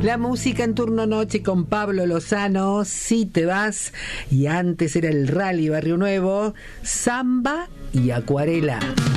La música en turno noche con Pablo Lozano, Si te vas, y antes era el Rally Barrio Nuevo, Samba y Acuarela.